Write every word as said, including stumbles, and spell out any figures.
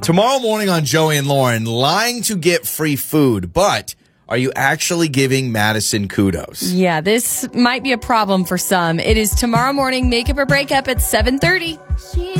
Tomorrow morning on Joey and Lauren, lying to get free food, but are you actually giving Madison kudos? Yeah, this might be a problem for some. It is tomorrow morning, Makeup or Breakup at seven thirty.